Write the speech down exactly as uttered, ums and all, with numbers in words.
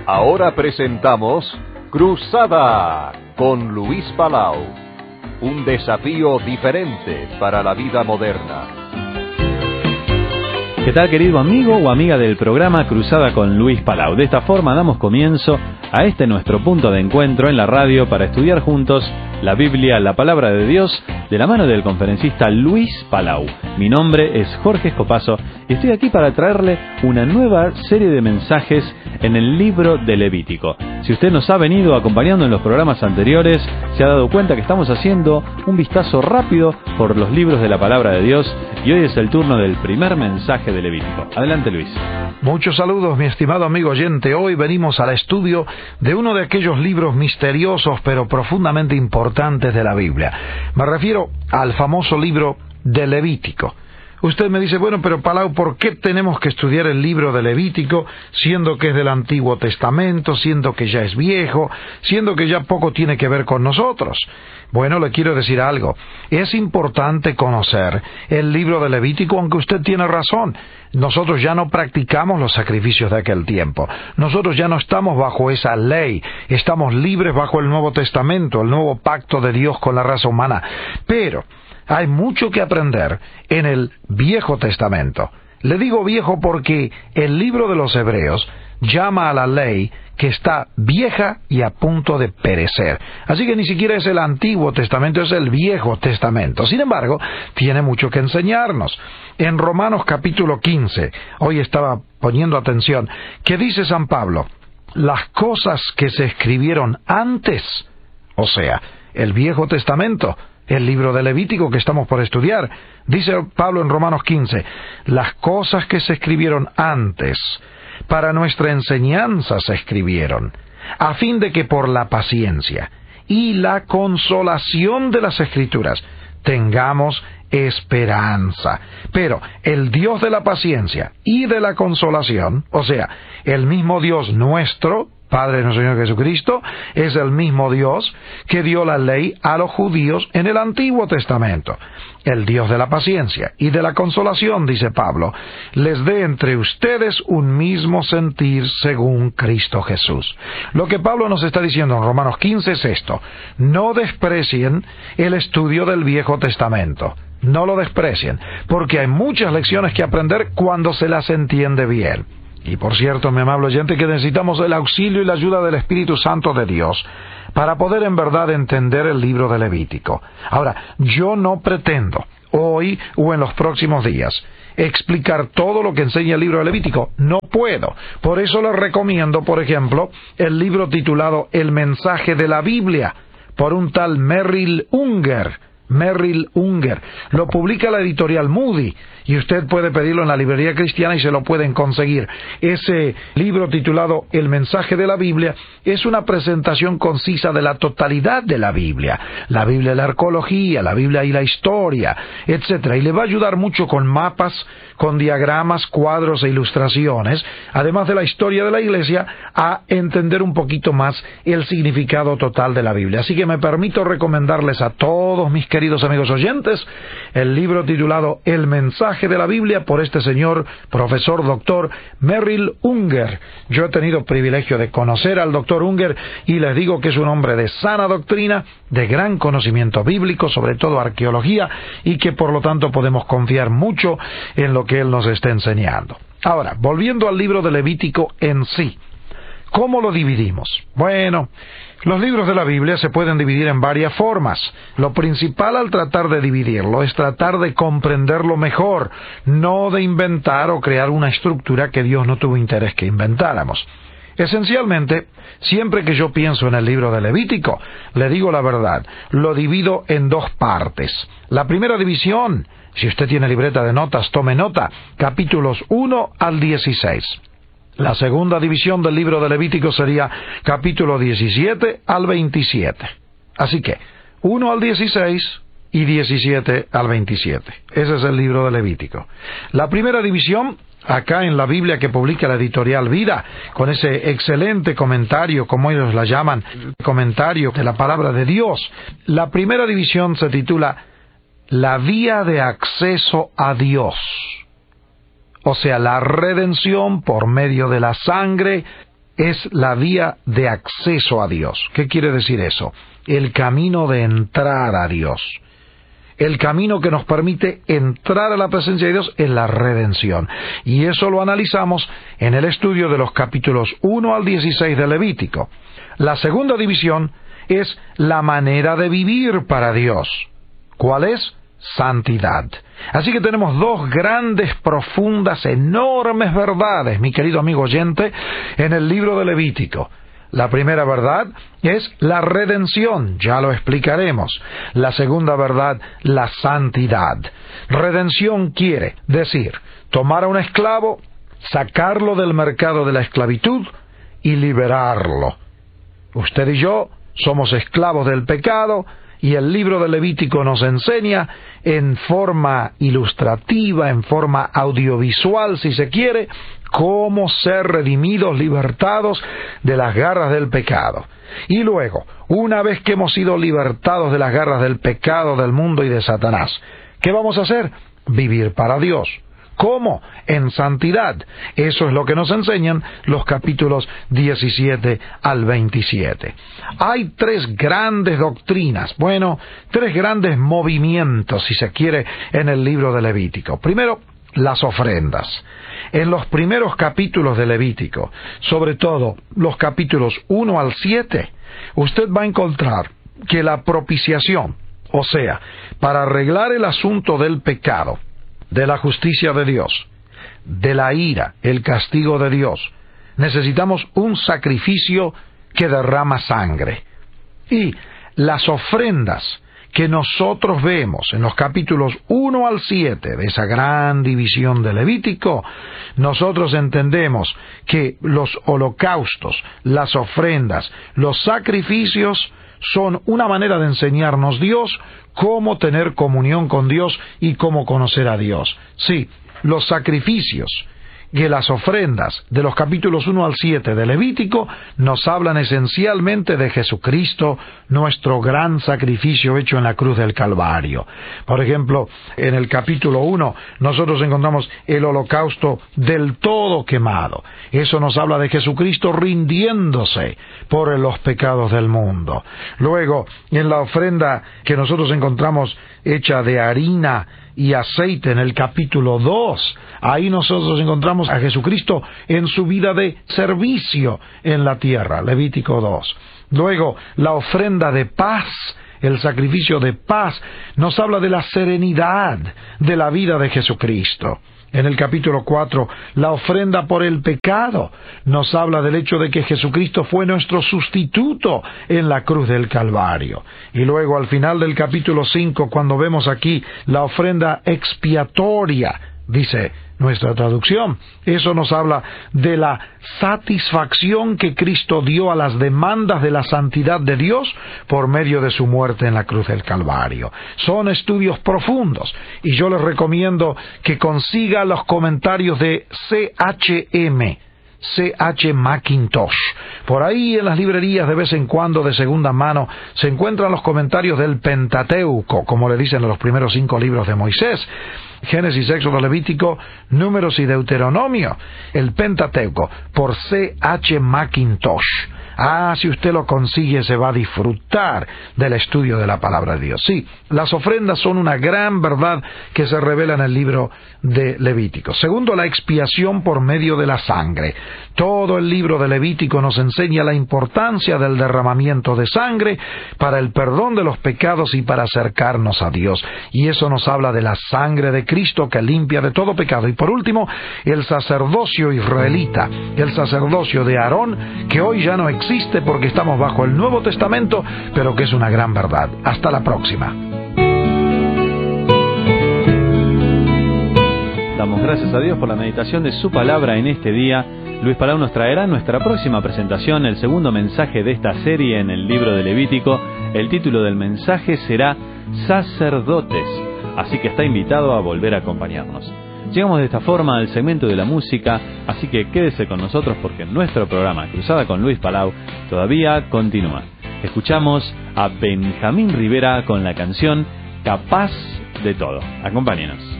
Ahora presentamos Cruzada con Luis Palau. Un desafío diferente para la vida moderna. ¿Qué tal, querido amigo o amiga del programa Cruzada con Luis Palau? De esta forma damos comienzo a este nuestro punto de encuentro en la radio para estudiar juntos la Biblia, la Palabra de Dios, de la mano del conferencista Luis Palau. Mi nombre es Jorge Escopazo y estoy aquí para traerle una nueva serie de mensajes en el libro de Levítico. Si usted nos ha venido acompañando en los programas anteriores, se ha dado cuenta que estamos haciendo un vistazo rápido por los libros de la Palabra de Dios y hoy es el turno del primer mensaje de Levítico. Adelante, Luis. Muchos saludos, mi estimado amigo oyente. Hoy venimos al estudio de uno de aquellos libros misteriosos pero profundamente importantes de la Biblia. Me refiero al famoso libro de Levítico. Usted me dice, bueno, pero Palau, ¿por qué tenemos que estudiar el libro de Levítico, siendo que es del Antiguo Testamento, siendo que ya es viejo, siendo que ya poco tiene que ver con nosotros? Bueno, le quiero decir algo. Es importante conocer el libro de Levítico, aunque usted tiene razón. Nosotros ya no practicamos los sacrificios de aquel tiempo. Nosotros ya no estamos bajo esa ley. Estamos libres bajo el Nuevo Testamento, el nuevo pacto de Dios con la raza humana. Pero hay mucho que aprender en el Viejo Testamento. Le digo viejo porque el libro de los Hebreos llama a la ley que está vieja y a punto de perecer. Así que ni siquiera es el Antiguo Testamento, es el Viejo Testamento. Sin embargo, tiene mucho que enseñarnos. En Romanos capítulo quince, hoy estaba poniendo atención, ¿qué dice San Pablo? Las cosas que se escribieron antes, o sea, el Viejo Testamento, el libro de Levítico que estamos por estudiar, dice Pablo en Romanos quince, las cosas que se escribieron antes, para nuestra enseñanza se escribieron, a fin de que por la paciencia y la consolación de las Escrituras tengamos esperanza. Pero el Dios de la paciencia y de la consolación, o sea, el mismo Dios nuestro, Padre de nuestro Señor Jesucristo, es el mismo Dios que dio la ley a los judíos en el Antiguo Testamento. El Dios de la paciencia y de la consolación, dice Pablo, les dé entre ustedes un mismo sentir según Cristo Jesús. Lo que Pablo nos está diciendo en Romanos quince es esto: no desprecien el estudio del Viejo Testamento. No lo desprecien, porque hay muchas lecciones que aprender cuando se las entiende bien. Y por cierto, mi amable oyente, que necesitamos el auxilio y la ayuda del Espíritu Santo de Dios para poder en verdad entender el libro de Levítico. Ahora, yo no pretendo, hoy o en los próximos días, explicar todo lo que enseña el libro de Levítico. No puedo. Por eso les recomiendo, por ejemplo, el libro titulado El mensaje de la Biblia, por un tal Merrill Unger. Merrill Unger. Lo publica la editorial Moody y usted puede pedirlo en la librería cristiana y se lo pueden conseguir. Ese libro titulado El mensaje de la Biblia es una presentación concisa de la totalidad de la Biblia. La Biblia y la arqueología, la Biblia y la historia, etcétera. Y le va a ayudar mucho con mapas, con diagramas, cuadros e ilustraciones, además de la historia de la Iglesia, a entender un poquito más el significado total de la Biblia. Así que me permito recomendarles a todos mis queridos amigos oyentes el libro titulado El mensaje de la Biblia por este señor profesor doctor Merrill Unger. Yo he tenido privilegio de conocer al doctor Unger y les digo que es un hombre de sana doctrina, de gran conocimiento bíblico, sobre todo arqueología, y que por lo tanto podemos confiar mucho en lo que él nos está enseñando. Ahora, volviendo al libro de Levítico en sí, ¿cómo lo dividimos? Bueno, los libros de la Biblia se pueden dividir en varias formas. Lo principal al tratar de dividirlo es tratar de comprenderlo mejor, no de inventar o crear una estructura que Dios no tuvo interés que inventáramos. Esencialmente, siempre que yo pienso en el libro de Levítico, le digo la verdad, lo divido en dos partes. La primera división, si usted tiene libreta de notas, tome nota, capítulos uno al dieciséis. La segunda división del libro de Levítico sería capítulo diecisiete al veintisiete. Así que, uno al dieciséis y diecisiete al veintisiete. Ese es el libro de Levítico. La primera división, acá en la Biblia que publica la editorial Vida, con ese excelente comentario, como ellos la llaman, comentario de la palabra de Dios. La primera división se titula La vía de acceso a Dios. O sea, la redención por medio de la sangre es la vía de acceso a Dios. ¿Qué quiere decir eso? El camino de entrar a Dios. El camino que nos permite entrar a la presencia de Dios es la redención. Y eso lo analizamos en el estudio de los capítulos uno al dieciséis de Levítico. La segunda división es la manera de vivir para Dios. ¿Cuál es? Santidad. Así que tenemos dos grandes, profundas, enormes verdades, mi querido amigo oyente, en el libro de Levítico. La primera verdad es la redención, ya lo explicaremos. La segunda verdad, la santidad. Redención quiere decir tomar a un esclavo, sacarlo del mercado de la esclavitud y liberarlo. Usted y yo somos esclavos del pecado, y el libro de Levítico nos enseña en forma ilustrativa, en forma audiovisual, si se quiere, cómo ser redimidos, libertados de las garras del pecado. Y luego, una vez que hemos sido libertados de las garras del pecado, del mundo y de Satanás, ¿qué vamos a hacer? Vivir para Dios. ¿Cómo? En santidad. Eso es lo que nos enseñan los capítulos diecisiete al veintisiete. Hay tres grandes doctrinas, bueno, tres grandes movimientos, si se quiere, en el libro de Levítico. Primero, las ofrendas. En los primeros capítulos de Levítico, sobre todo los capítulos uno al siete, usted va a encontrar que la propiciación, o sea, para arreglar el asunto del pecado, de la justicia de Dios, de la ira, el castigo de Dios, necesitamos un sacrificio que derrama sangre. Y las ofrendas que nosotros vemos en los capítulos uno al siete de esa gran división de Levítico, nosotros entendemos que los holocaustos, las ofrendas, los sacrificios son una manera de enseñarnos Dios, cómo tener comunión con Dios y cómo conocer a Dios. Sí, los sacrificios y las ofrendas de los capítulos uno al siete de Levítico nos hablan esencialmente de Jesucristo, nuestro gran sacrificio hecho en la cruz del Calvario. Por ejemplo, en el capítulo uno nosotros encontramos el holocausto del todo quemado. Eso nos habla de Jesucristo rindiéndose por los pecados del mundo. Luego, en la ofrenda que nosotros encontramos hecha de harina y aceite en el capítulo dos, ahí nosotros encontramos a Jesucristo en su vida de servicio en la tierra, Levítico dos. Luego, la ofrenda de paz, el sacrificio de paz, nos habla de la serenidad de la vida de Jesucristo. En el capítulo cuatro, la ofrenda por el pecado nos habla del hecho de que Jesucristo fue nuestro sustituto en la cruz del Calvario. Y luego al final del capítulo cinco, cuando vemos aquí la ofrenda expiatoria, dice nuestra traducción, eso nos habla de la satisfacción que Cristo dio a las demandas de la santidad de Dios por medio de su muerte en la cruz del Calvario. Son estudios profundos y yo les recomiendo que consiga los comentarios de C H M, C H Mackintosh. Por ahí en las librerías de vez en cuando de segunda mano se encuentran los comentarios del Pentateuco, como le dicen a los primeros cinco libros de Moisés: Génesis, Éxodo, Levítico, Números y Deuteronomio. El Pentateuco, por C H Mackintosh. Ah, si usted lo consigue, se va a disfrutar del estudio de la palabra de Dios. Sí, las ofrendas son una gran verdad que se revela en el libro de Levítico. Segundo, la expiación por medio de la sangre. Todo el libro de Levítico nos enseña la importancia del derramamiento de sangre para el perdón de los pecados y para acercarnos a Dios. Y eso nos habla de la sangre de Cristo que limpia de todo pecado. Y por último, el sacerdocio israelita, el sacerdocio de Aarón, que hoy ya no existe existe porque estamos bajo el Nuevo Testamento, pero que es una gran verdad. Hasta la próxima. Damos gracias a Dios por la meditación de su palabra en este día. Luis Palau nos traerá en nuestra próxima presentación el segundo mensaje de esta serie en el libro de Levítico. El título del mensaje será Sacerdotes, así que está invitado a volver a acompañarnos. Llegamos de esta forma al segmento de la música, así que quédese con nosotros porque nuestro programa Cruzada con Luis Palau todavía continúa. Escuchamos a Benjamín Rivera con la canción Capaz de Todo. Acompáñenos.